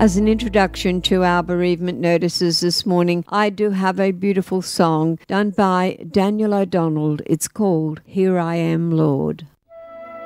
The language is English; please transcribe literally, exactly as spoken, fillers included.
As an introduction to our bereavement notices this morning, I do have a beautiful song done by Daniel O'Donnell. It's called Here I Am, Lord.